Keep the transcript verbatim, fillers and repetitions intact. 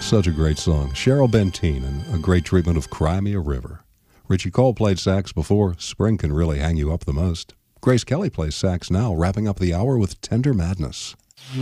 Such a great song. Cheryl Benteen and a great treatment of Cry Me a River. Richie Cole played sax before. Spring can really hang you up the most. Grace Kelly plays sax now, wrapping up the hour with Tender Madness.